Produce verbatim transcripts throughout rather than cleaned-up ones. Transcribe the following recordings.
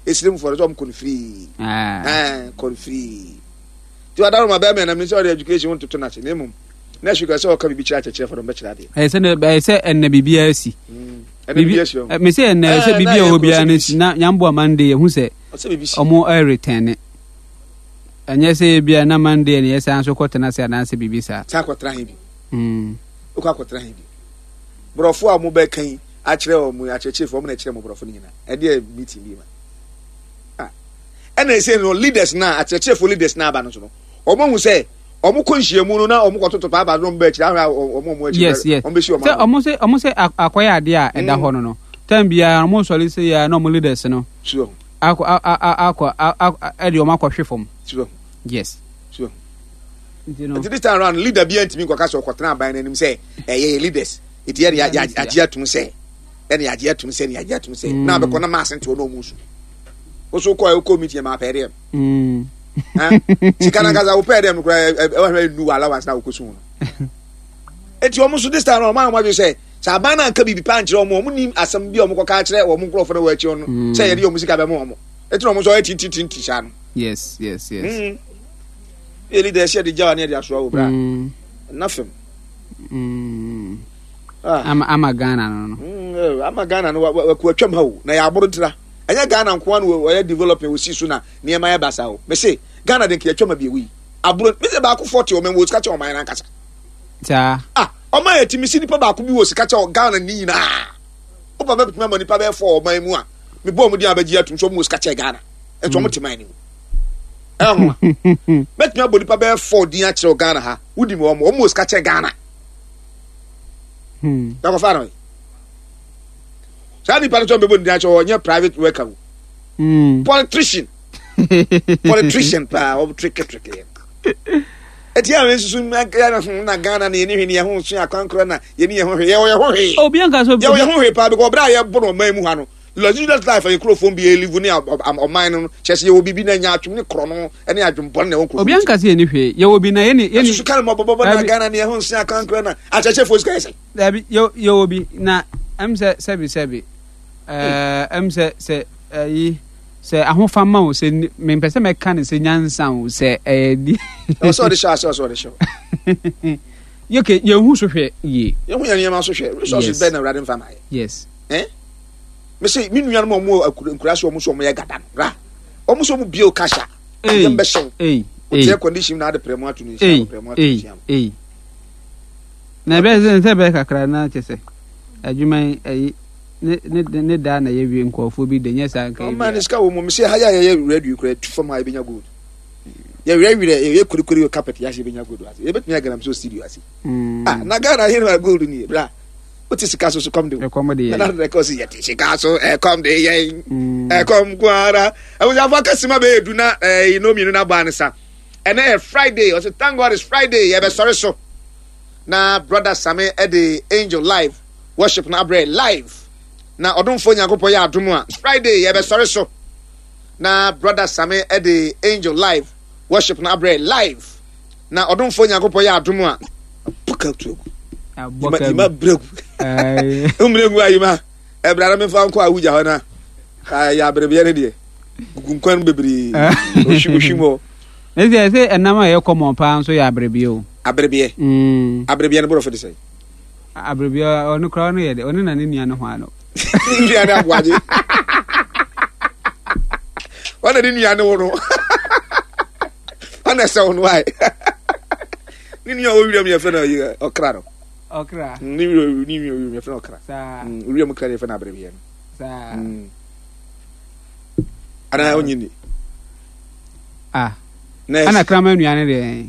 esrim for some kon free ah kon free ti wadaro ma be me na ministry of education want to turn at name na shuga say o ka bibi kira kire for dem be kira de eh say na say en na bibia asi bibia me say en say bibia obia na nyambo amande hu say omo e return anya say bia na mande ne yesa anso kwotena say na say bibi sa sa kwotra hin bi mm o ka kwotra hin bi brofo a mo be kan a kire o mo a kire fo mo na kire mo brofo ni nyina e de meeting bi ma ah e na say no leaders na a kire fo leaders na ba no so no omo hu say omo ko nhie mu no na omo kwototo pa ba no be kire ahwa omo mo akire yes yes say omo say omo say akoya ade a e da ho no no time bia omo so le say ya no mo leaders no sure akọ akọ akọ e de omo akwhwe fom sure yes sure you know this time around leader bi antimi kwaka so kwotena ban nanim say eh leaders it here ya agia tum say ene ya agia tum say ne agia tum say na be kona ma asente ono musu oso ko e committee ma pere mm ha sikana gaza wo pere dem ko e nu allowance na okosu no eti omo so this time around ma ma say sabana nka bibi pa nkyere omo omo ni asam bi omo ko ka kire omo nkrofo na wa achi ono say ye de omo sika be mo omo eti omo so eti eti eti sha no yes yes yes mm ele de share de jawa ne de aso wo bra nafem mm ah ama ama Ghana no no mm ama Ghana no wa twam ha wo na ya aboro tira anya Ghana nko an wo ya developing wo si so na ne ma ya basa wo me say Ghana de ke twam bi wi aboro me say ba ko forty o me wo sika che o man na nkasa ta ah o ma yetimi si nipa ba ko bi wo sika che o Ghana ni nyina o ba be tuma nipa be four o man mu a me bo mu di abaji atum so mu sika che Ghana enso mo timan ni ehwa betumi abodi pa be four din a kire Ghana ha wudi me omo omo sika che Ghana hmm da ko fa no sani pa to be bodi din a che onye private worker hmm politician politician pa o trick trick eti a wensu na Ghana na yeni hwene ye ho so akankro na yeni ye ho hwe ye ho hwe obi anka so ye ho hwe pa be ko bra ye boro man mu ha no luxurious life a microphone be live ni o man no chese ye obi bi na nya atwum ni kro no ene adwumpon na wonko obi anka se ye ni hwe ye obi na ye ni ye ni su kan mo bobo na Ghana na ye ho nsia kankro na a chese fo sika ese dabi yo yo obi na am se sebi sebi eh am se se yi se ahofa ma wo se me pese me kan se nyansa wo se eh di o so de sha so so de sha ye ke ye hu so hwe ye ye hu ye ni ma so hwe resources be na radin fama yes eh me say mi nua no mo encourage o mo so mo ye gada ra o mo so mo bio kasha e mbe show eh eh condition na de premo atu ni sia premo atu sia eh na be ze se be kakra na chese adwuma eh ne ne ne da na ye wie nkofo bi de nyesa nka e man iska wo mo me say ha ya ye radio kura tu fam ha be nya good ye we we ye kurikuri carpet ya she be nya good ase ye betumi aganam so studio ase ah na Ghana here na good ni bra what is Sikaso so come de come de na na ko si yeti Sikaso e come de yen e come kwara e wo afa kasima be edu na e no mi no na ba nsa e na Friday o say thank God it's Friday ye be sorry so na brother Same e the Angel live worship na bre live na odumfo nyakopo ya adum a Friday ye be sorry so na brother Same e the Angel live worship na bre live na odumfo nyakopo ya adum a puka tu aboka ma bregu eh umregu ayima e brara me fa nko awuja hona ya brebe ne de gugunkwan bebri oshimoshimo ezi ese enama ye common pa nso ya brebe o abrebe mm abrebe ne bro for say abrebe onu kra no ye de onu na ne nua no ho ano nua na agwaje wana ni nua no no ana se onu ai ni nua o wiram ye fe na ye okra no okra ni mi ni mi mi fe okra sa uri am kra ye fe na abrebe ye sa ana onyini ah ana krama nua ne de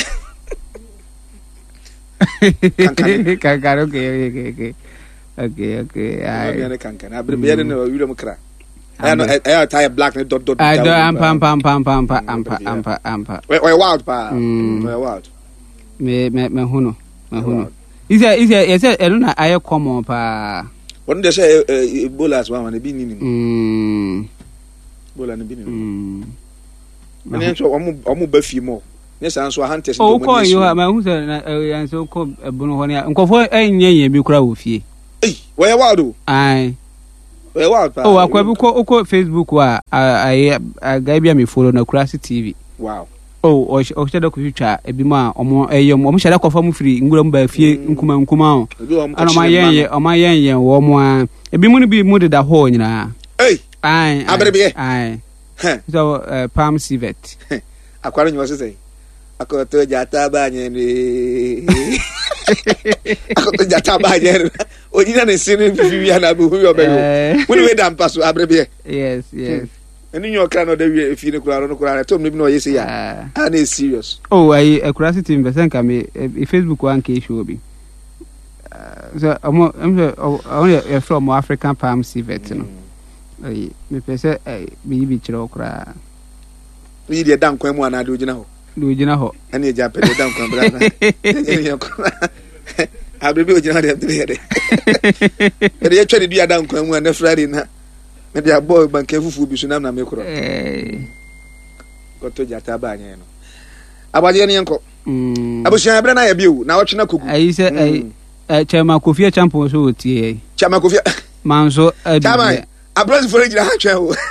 kankara okay okay okay okay ai nua ne kankara abrebe ye ne uri am kra I know I tie black dot dot I do am pam pam pam pam pam ampa ampa ampa we we wild pa we wild me me me huno me huno is there is there is there eluna aye common pa won dey say Ebola as one be ni ni mm Ebola ni bi ni mm me nso omo omo ba fi mo ne san so hunters do mo ni o ko yo ma hu say na yan so ko ebunu ho ne nkofo enye yen bi kura wo fie eh we wild o ai Oh, akwa bi ko ko Facebook wa a guy bi me follow na Kurasi T V. Wow. Oh, o o sheda ko twitwa ebi ma omo eyem omo sheda ko fa mu firi nguram ba fie nkuma nkuma o. Ana ma yen o ma yen yen wo mo a ebi mu ni bi mu de da ho nyina. Hey. Ai. Abrebe. Ai. So uh, Palm Civet. Akwara nyi wose sei. Akoto jata ba nyene. Akoto jata ba nyene. Onyina ne sinu fifi ya na bu hu obeyo. Woni we dam paso abrebe. Yes, yes. Eni nyo kra no da wi fi ne kura no kura to me no yesi ya. Ah na serious. Oh, ai Kurasi team be senka me Facebook wan ke show bi. So amo am so from African Palm Civet no. Ai me pese bi bi chiro kura. Yi de dan kwan mu ana do gina ho. Do gina ho. Ani eja pe de dan kwan bra na. Eni yo kura. Abrebe o gina de de de. Ede ye twede dua dan kwan mu na Friday na. Me dia boy banke fufu bi sunam na me kuro. Eh. Koto jata ba anya no. Abaje ne yanko. Mm. Abusia bra na ya biu na wotwe na kogu. Ai se ai eh Chama Kofi Champion so otie. Chama Kofi. Manso adu. Chama. Abroad for gira ha twa ho.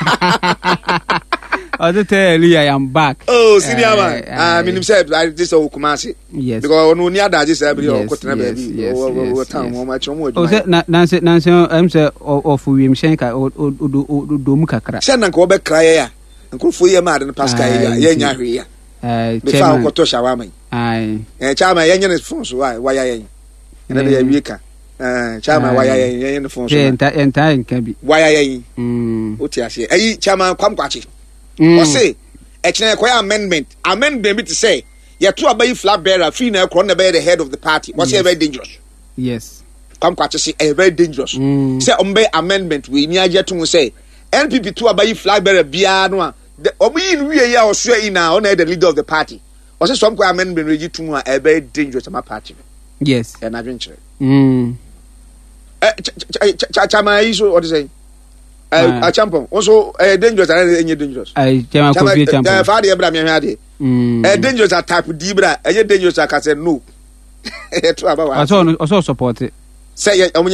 I just tell you I am back. Oh, senior uh, man. Ah, uh, minim say I just o Kumasi. Yes. Because no near that just every o kotena baby. O town mo ma chomo. O say na na say na say am say of we mshenka o o do mu kakra. Say na ko be kraye ya. Nkofo ye ma de Pascal ya. Ye nya hwe ya. Eh, be fa ko to shawama. Ai. Eh, chama ye nya ne phone so why why ya. Ena de ya wieka. Eh, chama why ya ye ne phone so. Enta enta nka bi. Why ya ye. Mm. O ti ase. Ayi chama kwamkwachi. Mm. Or say, actually, a amendment. Amendment to say, you two are flag bearer, free now, crown the head of the party. Was yes. very dangerous. Yes. Come quite to say, a very dangerous. Mm. Say, ombe amendment, we near yet to say, N P P two are flag bearer, Biano. The Obi we are also in now, the leader of the party. Was it some amendment ready to a very dangerous my party? Yes. An adventure. Hmm. Chama is what to say. A champion also a dangerous and any dangerous. I Chama Kofi champion. Father Abraham Yadi. A dangerous type Dibra, a dangerous I can say no. I saw support it. Say